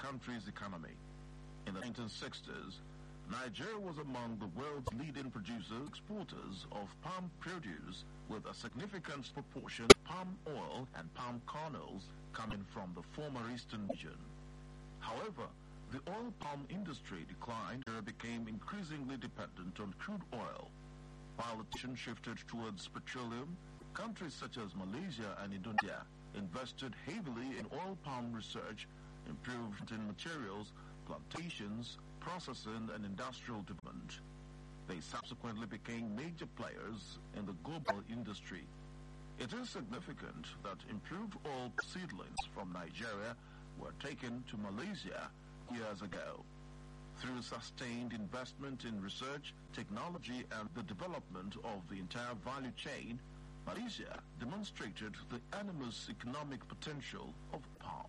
country's economy. In the 1960s, Nigeria was among the world's leading producers exporters of palm produce, with a significant proportion of palm oil and palm kernels coming from the former eastern region. However, the oil palm industry declined and became increasingly dependent on crude oil. While attention shifted towards petroleum, countries such as Malaysia and Indonesia invested heavily in oil palm research, improved in materials, plantations, processing, and industrial development. They subsequently became major players in the global industry. It is significant that improved oil seedlings from Nigeria were taken to Malaysia years ago. Through sustained investment in research, technology, and the development of the entire value chain, Malaysia demonstrated the enormous economic potential of palm.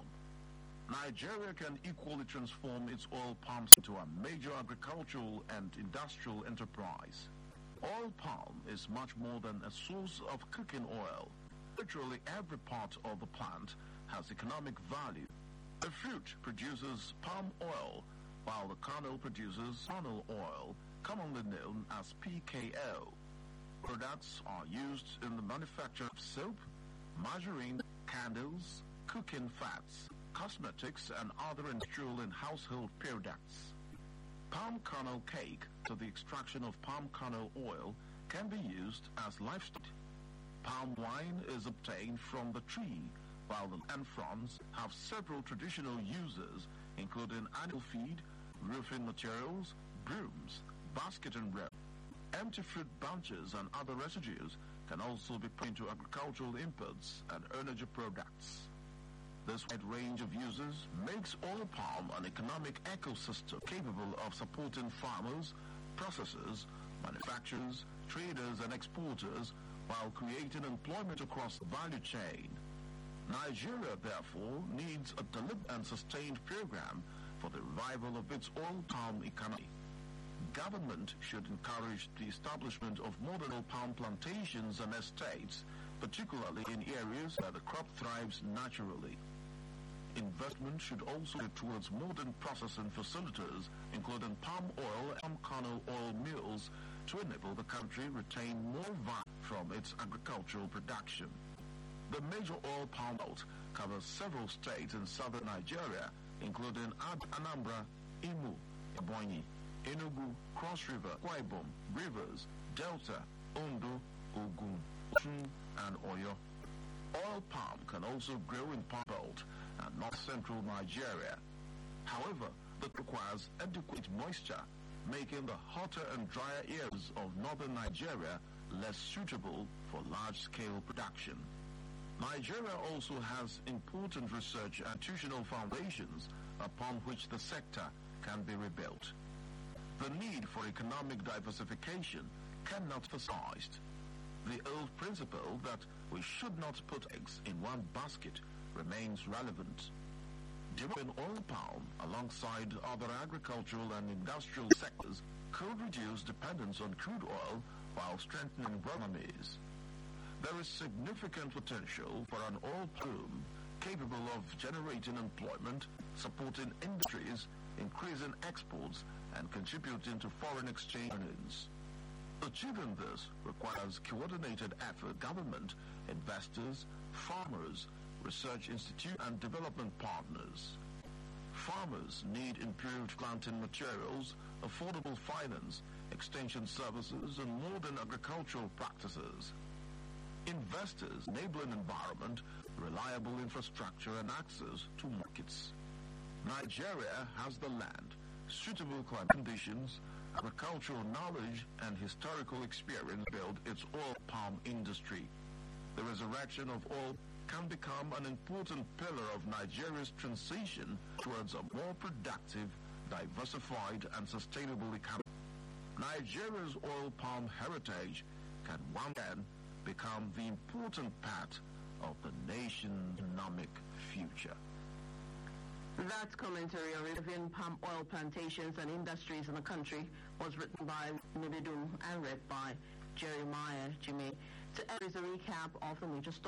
Nigeria can equally transform its oil palms into a major agricultural and industrial enterprise. Oil palm is much more than a source of cooking oil. Literally every part of the plant has economic value. The fruit produces palm oil, while the kernel produces kernel oil, commonly known as PKO. Products are used in the manufacture of soap, margarine, candles, cooking fats, cosmetics, and other industrial and household products. Palm kernel cake, to the extraction of palm kernel oil, can be used as livestock. Palm wine is obtained from the tree, while the land fronds have several traditional uses, including animal feed, roofing materials, brooms, basket and rope. Empty fruit bunches and other residues can also be put into agricultural inputs and energy products. This wide range of uses makes oil palm an economic ecosystem capable of supporting farmers, processors, manufacturers, traders, and exporters while creating employment across the value chain. Nigeria, therefore, needs a deliberate and sustained program for the revival of its oil palm economy. Government should encourage the establishment of modern oil palm plantations and estates, particularly in areas where the crop thrives naturally. Investment should also go towards modern processing facilities, including palm oil and kernel oil mills, to enable the country retain more value from its agricultural production. The major oil palm belt covers several states in southern Nigeria, including Anambra, Imo, Ebonyi, Enugu, Cross River, Akwa Ibom, Rivers, Delta, Ondo, Ogun, Osun, and Oyo. Oil palm can also grow in palm belt and north-central Nigeria. However, that requires adequate moisture, making the hotter and drier areas of northern Nigeria less suitable for large-scale production. Nigeria also has important research and institutional foundations upon which the sector can be rebuilt. The need for economic diversification cannot be emphasized. The old principle that we should not put eggs in one basket remains relevant. Developing oil palm alongside other agricultural and industrial sectors could reduce dependence on crude oil while strengthening economies. There is significant potential for an oil boom capable of generating employment, supporting industries, increasing exports, and contributing to foreign exchange earnings. Achieving this requires coordinated effort by government, investors, farmers, research institute, and development partners. Farmers need improved planting materials, affordable finance, extension services, and modern agricultural practices. Investors enable an environment, reliable infrastructure, and access to markets. Nigeria has the land, suitable climate conditions, agricultural knowledge, and historical experience to build its oil palm industry. The resurrection of oil can become an important pillar of Nigeria's transition towards a more productive, diversified, and sustainable economy. Nigeria's oil palm heritage can once again become the important part of the nation's economic future. That commentary on reviving palm oil plantations and industries in the country was written by Nibidum and read by Jeremiah Jimmy. To end is a recap of the major stories.